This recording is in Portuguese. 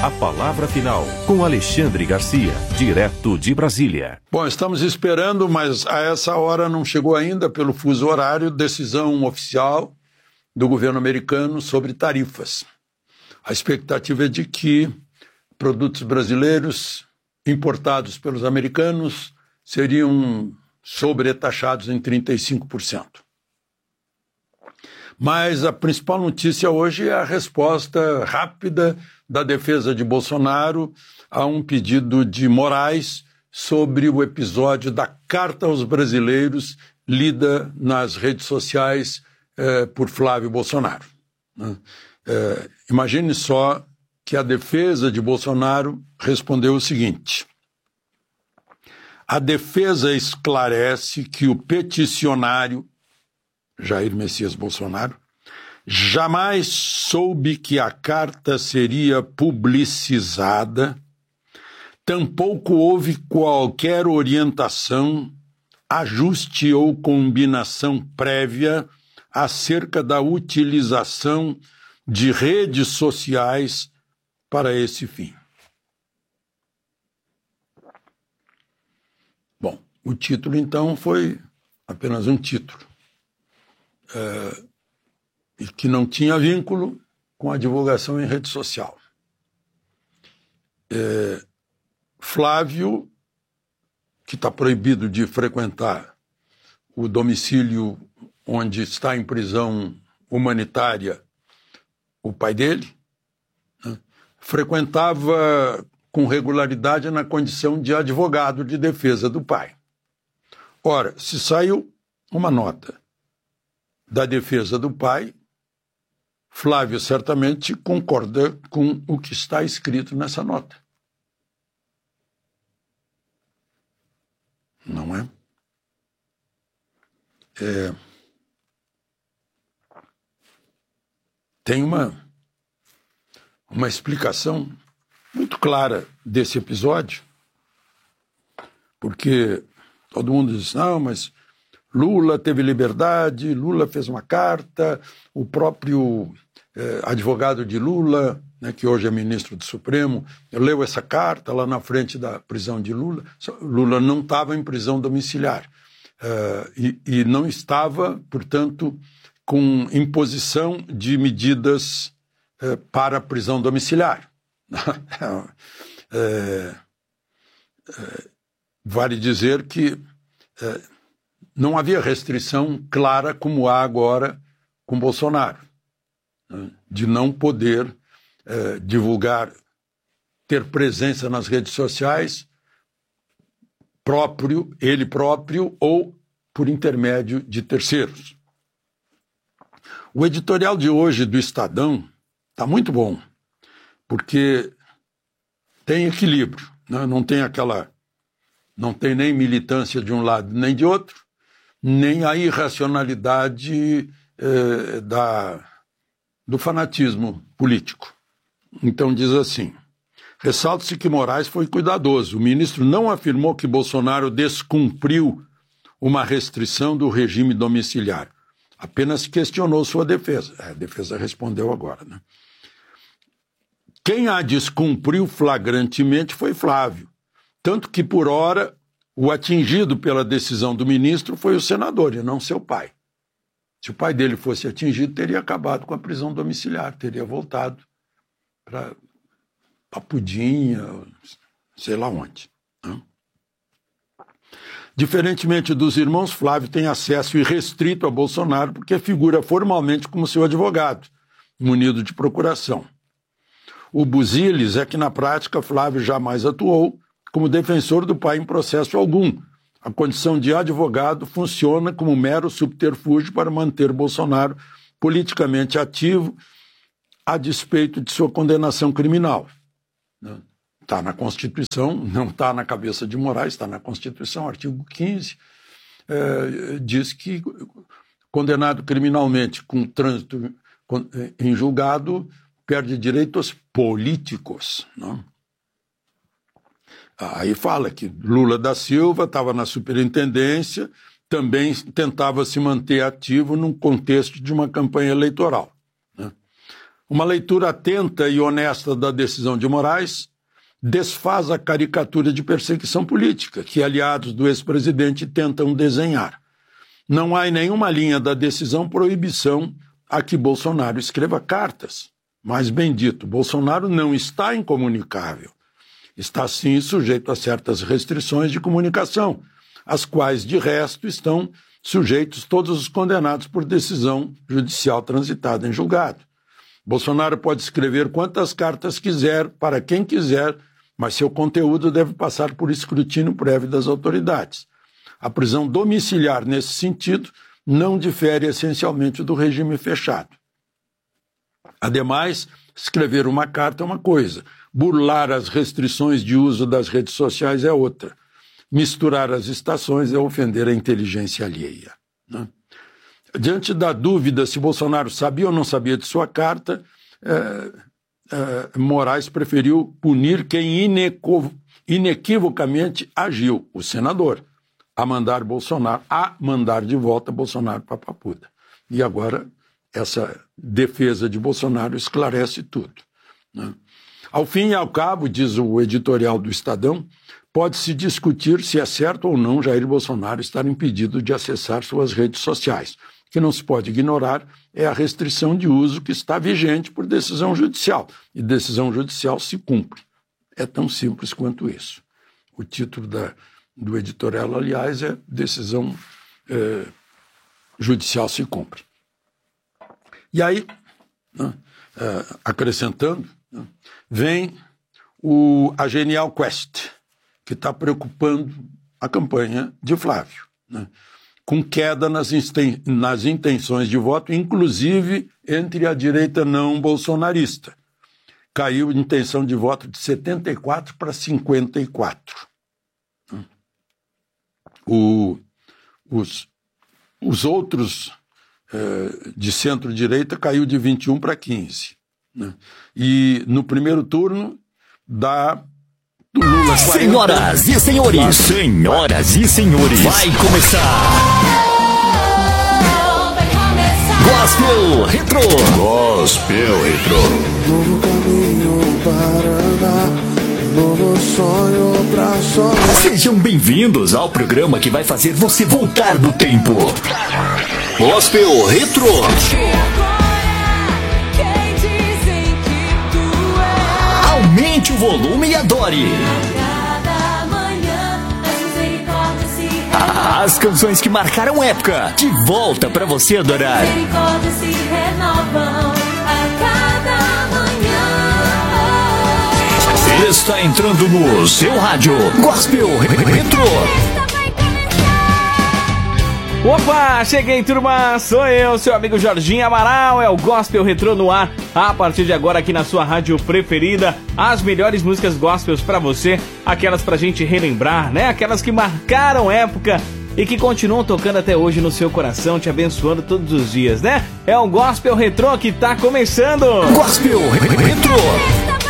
A palavra final, com Alexandre Garcia, direto de Brasília. Bom, estamos esperando, mas a essa hora não chegou ainda, pelo fuso horário, decisão oficial do governo americano sobre tarifas. A expectativa é de que produtos brasileiros importados pelos americanos seriam sobretaxados em 35%. Mas a principal notícia hoje é a resposta rápida da defesa de Bolsonaro a um pedido de Moraes sobre o episódio da Carta aos Brasileiros lida nas redes sociais por Flávio Bolsonaro. Imagine só que a defesa de Bolsonaro respondeu o seguinte: a defesa esclarece que o peticionário Jair Messias Bolsonaro jamais soube que a carta seria publicizada, tampouco houve qualquer orientação, ajuste ou combinação prévia acerca da utilização de redes sociais para esse fim. Bom, o título então foi apenas um título. E que não tinha vínculo com a divulgação em rede social. Flávio, que está proibido de frequentar o domicílio onde está em prisão humanitária o pai dele, né, frequentava com regularidade na condição de advogado de defesa do pai. Ora, se saiu uma nota da defesa do pai, Flávio certamente concorda com o que está escrito nessa nota. Não é? Tem uma explicação muito clara desse episódio, porque todo mundo diz, não, mas Lula teve liberdade, Lula fez uma carta, o próprio advogado de Lula, né, que hoje é ministro do Supremo, leu essa carta lá na frente da prisão de Lula. Lula não estava em prisão domiciliar e não estava, portanto, com imposição de medidas para a prisão domiciliar. Vale dizer que não havia restrição clara como há agora com Bolsonaro, né, de não poder divulgar, ter presença nas redes sociais, ele próprio ou por intermédio de terceiros. O editorial de hoje do Estadão está muito bom, porque tem equilíbrio, né? Não tem nem militância de um lado nem de outro, nem a irracionalidade do fanatismo político. Então diz assim: ressalta-se que Moraes foi cuidadoso. O ministro não afirmou que Bolsonaro descumpriu uma restrição do regime domiciliar. Apenas questionou sua defesa. A defesa respondeu agora, né? Quem a descumpriu flagrantemente foi Flávio. Tanto que, por hora, o atingido pela decisão do ministro foi o senador e não seu pai. Se o pai dele fosse atingido, teria acabado com a prisão domiciliar, teria voltado para Papudinha, sei lá onde. Né? Diferentemente dos irmãos, Flávio tem acesso irrestrito a Bolsonaro porque figura formalmente como seu advogado, munido de procuração. O busilis é que, na prática, Flávio jamais atuou como defensor do pai em processo algum. A condição de advogado funciona como mero subterfúgio para manter Bolsonaro politicamente ativo a despeito de sua condenação criminal. Está na Constituição, não está na cabeça de Moraes, está na Constituição, artigo 15, diz que condenado criminalmente com trânsito em julgado perde direitos políticos. Não? Aí fala que Lula da Silva estava na superintendência, também tentava se manter ativo num contexto de uma campanha eleitoral. Né? Uma leitura atenta e honesta da decisão de Moraes desfaz a caricatura de perseguição política que aliados do ex-presidente tentam desenhar. Não há em nenhuma linha da decisão proibição a que Bolsonaro escreva cartas. Mais bem dito, Bolsonaro não está incomunicável. Está, sim, sujeito a certas restrições de comunicação, as quais, de resto, estão sujeitos todos os condenados por decisão judicial transitada em julgado. Bolsonaro pode escrever quantas cartas quiser, para quem quiser, mas seu conteúdo deve passar por escrutínio prévio das autoridades. A prisão domiciliar, nesse sentido, não difere essencialmente do regime fechado. Ademais, escrever uma carta é uma coisa, burlar as restrições de uso das redes sociais é outra. Misturar as estações é ofender a inteligência alheia, né? Diante da dúvida se Bolsonaro sabia ou não sabia de sua carta, Moraes preferiu punir quem inequivocamente agiu, o senador, a mandar de volta Bolsonaro para a Papuda. E agora essa defesa de Bolsonaro esclarece tudo, né? Ao fim e ao cabo, diz o editorial do Estadão, pode-se discutir se é certo ou não Jair Bolsonaro estar impedido de acessar suas redes sociais. O que não se pode ignorar é a restrição de uso que está vigente por decisão judicial. E decisão judicial se cumpre. É tão simples quanto isso. O título do editorial, aliás, é decisão judicial se cumpre. E aí, né, acrescentando, né, vem a Genial Quest, que está preocupando a campanha de Flávio, né, com queda nas intenções de voto, inclusive entre a direita não bolsonarista. Caiu a intenção de voto de 74 para 54. Os outros de centro-direita caiu de 21 para 15. Né? E no primeiro turno dá Lula 40. Senhoras e senhores, vai começar. Gospel Retro. Novo caminho para andar, novo sonho pra sonhar. Sejam bem-vindos ao programa que vai fazer você voltar no tempo. Gospel Retro. Aumente o volume e adore. As canções que marcaram época, de volta pra você adorar. Se renovam a cada manhã. Está entrando no seu rádio Gospel Retro. Opa, cheguei, turma, sou eu, seu amigo Jorginho Amaral, é o Gospel Retro no ar, a partir de agora aqui na sua rádio preferida, as melhores músicas gospels pra você, aquelas pra gente relembrar, né, aquelas que marcaram época e que continuam tocando até hoje no seu coração, te abençoando todos os dias, né, é o Gospel Retro que tá começando. Gospel Retro.